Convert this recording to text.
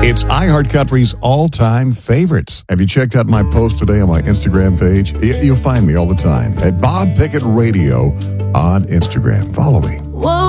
It's iHeartCountry's all-time favorites. Have you checked out my post today on my Instagram page? You'll find me all the time at Bob Pickett Radio on Instagram. Follow me. Whoa.